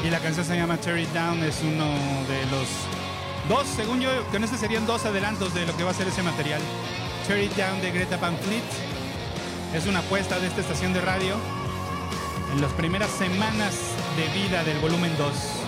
Y la canción se llama Tear It Down. Es uno de los dos, según yo, con este serían dos adelantos de lo que va a ser ese material. Tear It Down de Greta Van Fleet. Es una apuesta de esta estación de radio en las primeras semanas de vida del volumen 2.